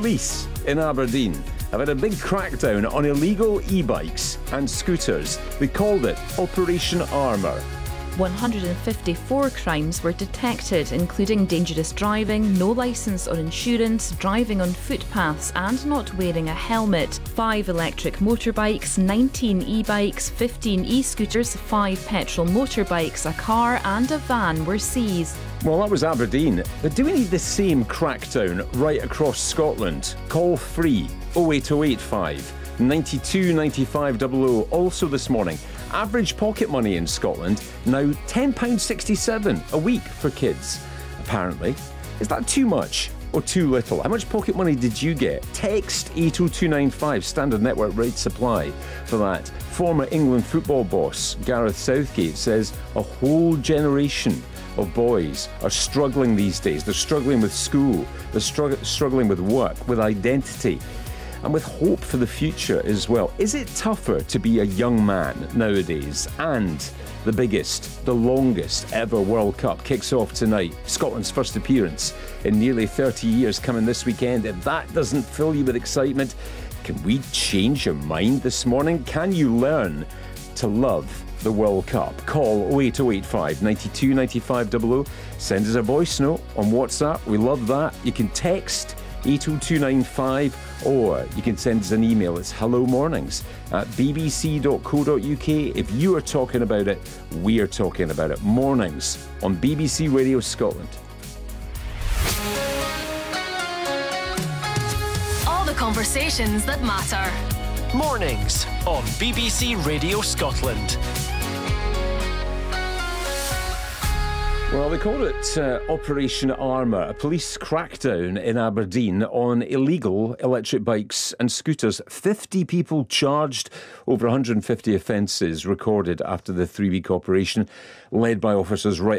police in Aberdeen have had a big crackdown on illegal e-bikes and scooters. They called it Operation Armour. 154 crimes were detected, including dangerous driving, no licence or insurance, driving on footpaths and not wearing a helmet. 5 electric motorbikes, 19 e-bikes, 15 e-scooters, 5 petrol motorbikes, a car and a van were seized. Well, that was Aberdeen. But do we need the same crackdown right across Scotland? Call free 08085 92 95 00. Also this morning, average pocket money in Scotland now £10.67 a week for kids. Apparently, is that too much or too little? How much pocket money did you get? Text 80295, standard network rate supply for that. Former England football boss Gareth Southgate says a whole generation of boys are struggling these days. They're struggling with school, they're struggling with work, with identity, and with hope for the future as well. Is it tougher to be a young man nowadays? And the biggest, the longest ever World Cup kicks off tonight. Scotland's first appearance in nearly 30 years coming this weekend. If that doesn't fill you with excitement, can we change your mind this morning? Can you learn to love the World Cup? Call 08085 92 95 00. Send us a voice note on WhatsApp. We love that. You can text 80295 or you can send us an email. It's hellomornings@bbc.co.uk. If you are talking about it, we are talking about it. Mornings on BBC Radio Scotland. All the conversations that matter. Mornings on BBC Radio Scotland. Well, they called it Operation Armour, a police crackdown in Aberdeen on illegal electric bikes and scooters. 50 people charged, over 150 offences recorded after the 3-week operation, led by officers right